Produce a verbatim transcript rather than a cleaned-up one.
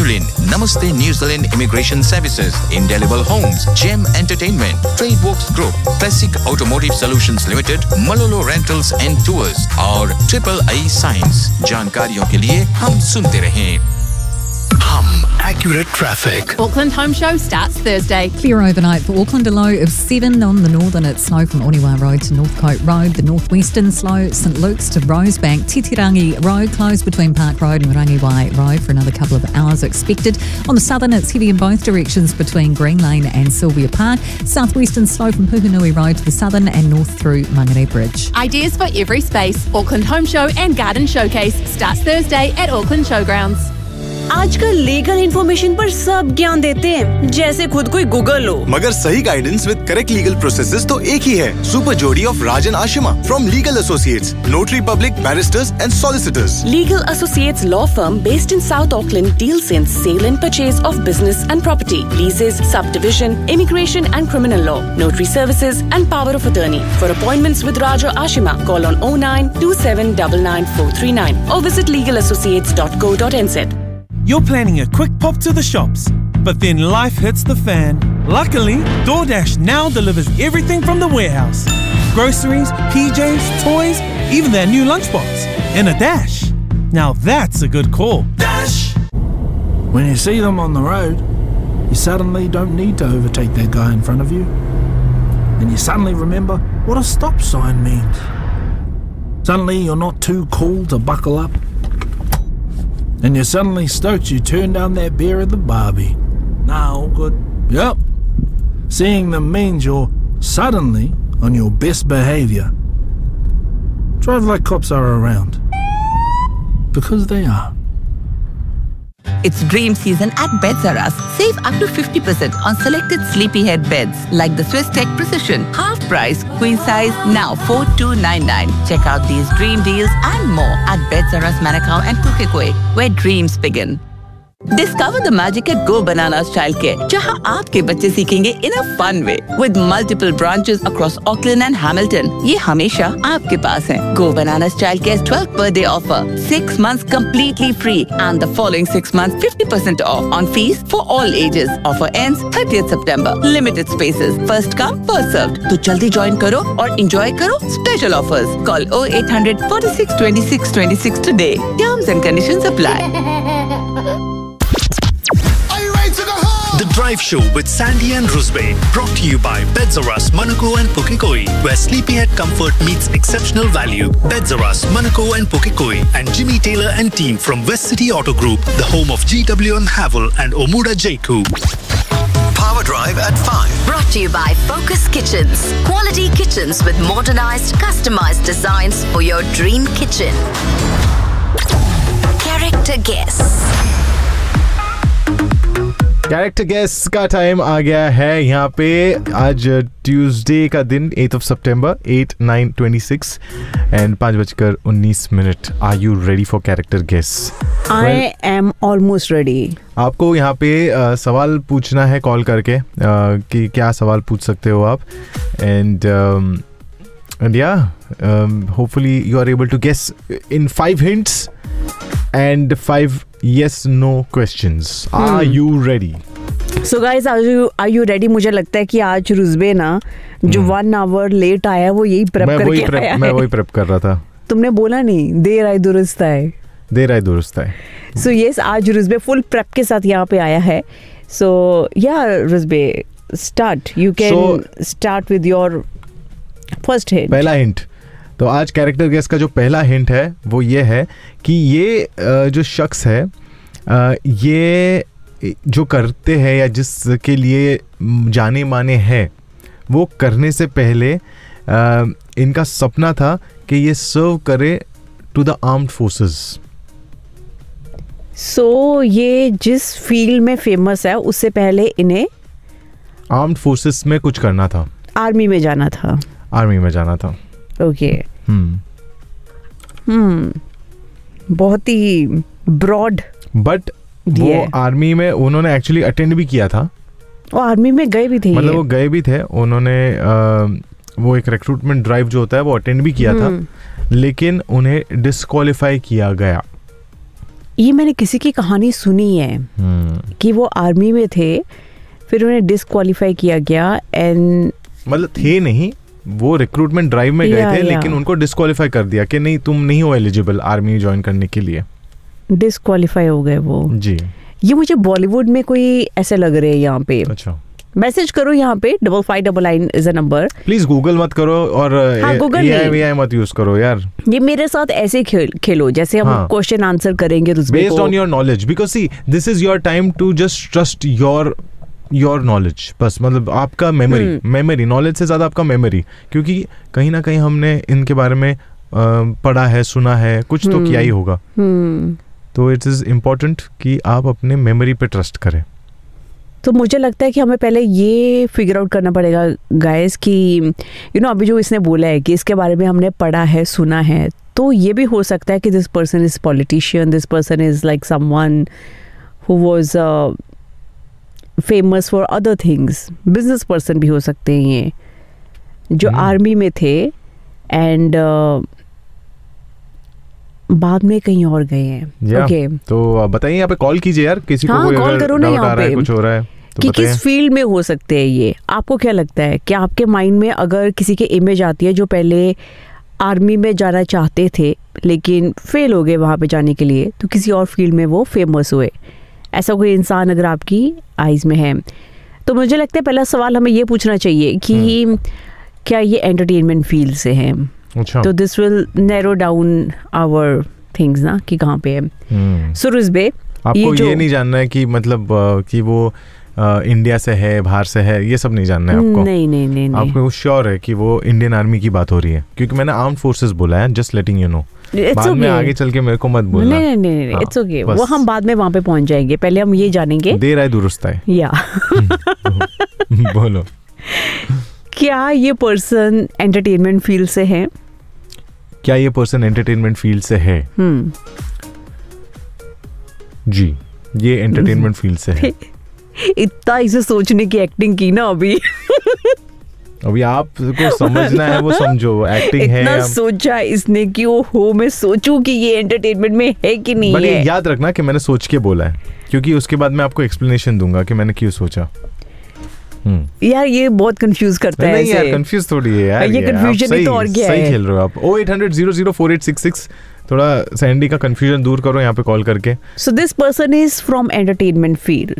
Newlin, Namaste New Zealand Immigration Services, Indelible Homes, Gem Entertainment, TradeWorks Group, Classic Automotive Solutions Limited, Malolo Rentals and Tours और Triple A Science। जानकारियों के लिए हम सुनते रहें। Hum Accurate Traffic. Auckland Home Show starts Thursday. Clear overnight for Auckland, a low of seven on the northern. It's slow from Oniwa Road to Northcote Road. The northwestern slow, St Luke's to Rosebank. Titirangi Road closed between Park Road and Rangiwai Road for another couple of hours expected. On the southern, it's heavy in both directions between Green Lane and Sylvia Park. Southwestern slow from Pukenui Road to the southern and north through Mangere Bridge. Ideas for every space. Auckland Home Show and Garden Showcase starts Thursday at Auckland Showgrounds. आजकल legal information पर सब ज्ञान देते हैं, जैसे खुद कोई Google हो। मगर सही guidance with correct legal processes तो एक ही है। सुपर जोड़ी of Rajan Ashima from legal associates, notary public, barrister's and solicitors. Legal Associates law firm based in South Auckland deals in sale and purchase of business and property, leases, subdivision, immigration and criminal law, notary services and power of attorney. For appointments with Raja Ashima, call on oh nine two seven nine nine four three nine or visit legal associates dot co dot n z. You're planning a quick pop to the shops, but then life hits the fan. Luckily, DoorDash now delivers everything from the warehouse. Groceries, P Js, toys, even their new lunchbox. In a dash. Now that's a good call. Dash! When you see them on the road, you suddenly don't need to overtake that guy in front of you. And you suddenly remember what a stop sign means. Suddenly you're not too cool to buckle up. And you're suddenly stoked you turned down that beer at the Barbie. Nah, all good. Yep. Seeing them means you're suddenly on your best behavior. Drive like cops are around. Because they are. It's dream season at Beds R Us. Save up to fifty percent on selected sleepyhead beds like the Swiss Tech Precision. Half price, queen size, now four two nine nine. Check out these dream deals and more at Beds R Us Manukau and Pukekohe, where dreams begin. Discover the magic at Go Bananas Childcare, जहां आपके बच्चे सीखेंगे in a fun way. With multiple branches across Auckland and Hamilton, ये हमेशा आपके पास हैं. Go Bananas Childcare's twelfth birthday offer, six months completely free, and the following six months fifty percent off on fees for all ages. Offer ends thirtieth September. Limited spaces, first come, first served. तो जल्दी join करो और enjoy करो special offers. Call oh eight hundred forty-six twenty-six twenty-six today. Terms and conditions apply. The Drive Show with Sandy and Rusbe, brought to you by Beds R Us, Manukau and Pukekohe, where sleepyhead comfort meets exceptional value. Beds R Us, Manukau and Pukekohe, and Jimmy Taylor and team from West City Auto Group, the home of G W and Havel and Omuda Jaku. Power Drive at five. Brought to you by Focus Kitchens. Quality kitchens with modernized, customized designs for your dream kitchen. Character Guess. Character guess का time आ गया है यहाँ पे। आज Tuesday का दिन eight of September eight nine twenty six and पाँच बजकर उन्नीस minute. Are you ready for character guess? I am almost ready. आपको यहाँ पे uh, सवाल पूछना है कॉल करके uh, कि क्या सवाल पूछ सकते हो आप। एंड एंड या hopefully you are able to guess in five hints and five yes no questions. hmm. Are you ready? So guys, are you are you ready? मुझे लगता है कि आज रुजबे ना जो वन आवर लेट आया वो यही प्रेप करके prep, आया मैं है। वही प्रेप कर रहा था। तुमने बोला नहीं देर आए दुरुस्त आए। देर आए दुरुस्त आए। So yes, आज रुजबे फुल प्रेप के साथ यहाँ पे आया है। So yeah, रुजबे start. You can so, start with your first hint. पहला हिंट तो आज कैरेक्टर गेस का जो पहला हिंट है वो ये है कि ये जो शख्स है ये जो करते हैं या जिसके लिए जाने माने हैं वो करने से पहले इनका सपना था कि ये सर्व करे टू द आर्म्ड फोर्सेस। सो ये जिस फील्ड में फेमस है उससे पहले इन्हें आर्म्ड फोर्सेस में कुछ करना था, आर्मी में जाना था। आर्मी में जाना था। Okay okay. हम्म हम्म बहुत ही ब्रॉड। बट वो आर्मी में उन्होंने एक्चुअली अटेंड भी किया था। वो आर्मी में गए भी थे, मतलब वो गए भी थे उन्होंने आ, वो एक रिक्रूटमेंट ड्राइव जो होता है वो अटेंड भी किया था, लेकिन उन्हें डिस्क्वालीफाई किया गया। ये मैंने किसी की कहानी सुनी है hmm. कि वो आर्मी में थे, फिर उन्हें डिस्क्वालीफाई किया गया एंड मतलब थे नहीं, वो रिक्रूटमेंट ड्राइव में गए थे लेकिन उनको डिस्क्वालीफाई कर दिया कि नहीं तुम नहीं हो एलिजिबल आर्मी ज्वाइन करने के लिए, डिस्क्वालीफाई हो गए वो जी। ये मुझे बॉलीवुड में कोई ऐसे लग रहे हैं यहाँ पे। अच्छा, मैसेज करो यहाँ पे double five double nine is a number. Please Google मत करो और हाँ, गूगल एआई मत यूज करो यार। ये मेरे साथ ऐसे खेल खेलो जैसे हम क्वेश्चन हाँ. आंसर करेंगे based on your knowledge, because see this is your time to just trust your your knowledge. बस मतलब आपका मेमोरी मेमोरी नॉलेज से ज्यादा आपका मेमोरी, क्योंकि कहीं ना कहीं हमने इनके बारे में पढ़ा है, सुना है, कुछ तो किया ही होगा। तो इट इज इम्पोर्टेंट कि आप अपने मेमोरी पे ट्रस्ट करें। तो मुझे लगता है कि हमें पहले ये फिगर आउट करना पड़ेगा गाइस कि यू नो अभी जो इसने बोला है कि इसके बारे में हमने पढ़ा है, सुना है, तो ये भी हो सकता है कि this person is politician, this person is like someone who was famous for other things, business person भी हो सकते हैं ये जो आर्मी में थे एंड uh, बाद में कहीं और गए हैं। Okay okay. तो बताइए यहाँ पे कॉल कीजिए यार, किसी को कोई अगर डाउट आ रहा है, कुछ हो रहा है तो कि किस फील्ड में हो सकते हैं ये, आपको क्या लगता है? क्या आपके माइंड में अगर किसी की इमेज आती है जो पहले आर्मी में जाना चाहते थे लेकिन फेल हो गए वहाँ पे जाने के लिए, तो किसी और फील्ड में वो फेमस हुए, ऐसा कोई इंसान अगर आपकी आइज में है, तो मुझे लगता है पहला सवाल हमें ये पूछना चाहिए कि क्या ये एंटरटेनमेंट फील्ड से है? तो this will narrow down our things ना कि कहाँ पे है। सो रुज़बे, आपको ये, ये नहीं जानना है कि मतलब कि वो इंडिया से है, बाहर से है, ये सब नहीं जानना है आपको। नहीं नहीं नहीं, नहीं। आपको श्योर है कि वो इंडियन आर्मी की बात हो रही है? क्योंकि मैंने आर्म्ड फोर्सेस बोला है, जस्ट लेटिंग यू नो। बाद में आगे चल के मेरे को मत बोलना। नहीं नहीं नहीं, इट्स ओके, वो हम बाद में वहाँ पे पहुँच जाएंगे, पहले हम ये जानेंगे। देर आए दुरुस्त आए। या बोलो, क्या ये पर्सन एंटरटेनमेंट फील्ड से है? क्या ये पर्सन एंटरटेनमेंट फील्ड से है? जी, ये एंटरटेनमेंट फील्ड से है। इतना इसे सोचने की एक्टिंग की ना अभी। अभी आपको समझना है वो समझो, एक्टिंग है। इतना सोचा इसने कि वो हो मैं सोचूं कि ये एंटरटेनमेंट में है कि नहीं है। है। याद रखना कि मैंने सोच के बोला है, क्योंकि उसके बाद मैं आपको एक्सप्लेनेशन दूंगा कि मैंने क्यों सोचा। यार ये बहुत कंफ्यूज करता है। नहीं यार, कंफ्यूज थोड़ी है यार, ये कंफ्यूजन ही तो और क्या है। सही खेल रहे हो आप। ओ eight hundred zero zero four eight six six, थोड़ा सैंडी का कंफ्यूजन दूर करो यहाँ पे कॉल करके। So this person is from entertainment field.